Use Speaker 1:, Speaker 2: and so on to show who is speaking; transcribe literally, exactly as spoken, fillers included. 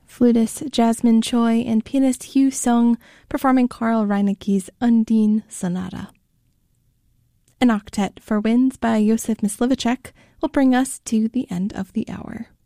Speaker 1: flutist Jasmine Choi and pianist Hugh Sung performing Carl Reineke's Undine Sonata. An octet for winds by Josef Myslivacek will bring us to the end of the hour.